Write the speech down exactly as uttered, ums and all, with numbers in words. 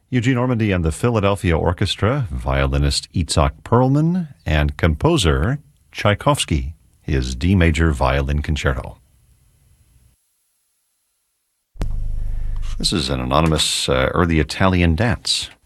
Eugene Ormandy and the Philadelphia Orchestra, violinist Itzhak Perlman, and composer Tchaikovsky, his D major violin concerto. This is an anonymous uh, early Italian dance.